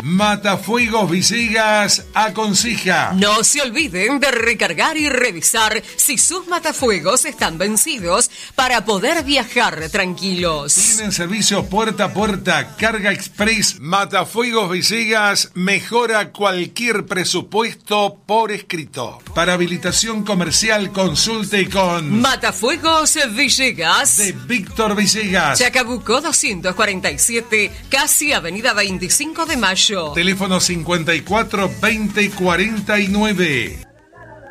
Matafuegos Villegas aconseja: no se olviden de recargar y revisar si sus matafuegos están vencidos para poder viajar tranquilos. Tienen servicio puerta a puerta, carga express. Matafuegos Villegas mejora cualquier presupuesto por escrito. Para habilitación comercial, consulte con Matafuegos Villegas de Víctor Villegas, Chacabuco 247, casi Avenida 25 de Mayo. Teléfono 54 20 49.